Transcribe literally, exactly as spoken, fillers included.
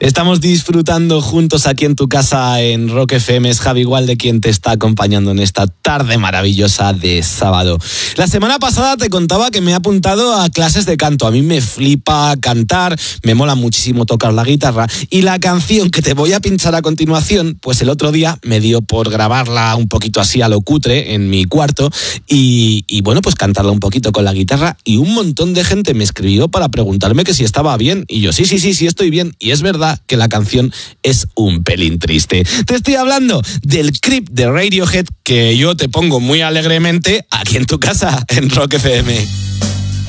Estamos disfrutando juntos aquí en tu casa en Rock F M. Es Javi Gualde quien te está acompañando en esta tarde maravillosa de sábado. La semana pasada te contaba que me he apuntado a clases de canto. A mí me flipa cantar, me mola muchísimo tocar la guitarra y la canción que te voy a pinchar a continuación, pues el otro día me dio por grabarla un poquito así a lo cutre en mi cuarto y, y bueno, pues cantarla un poquito con la guitarra y un montón de gente me escribió para preguntarme que si estaba bien y yo sí, sí, sí, sí estoy bien y es verdad que la canción es un pelín triste. Te estoy hablando del Creep de Radiohead, que yo te pongo muy alegremente aquí en tu casa en Rock F M.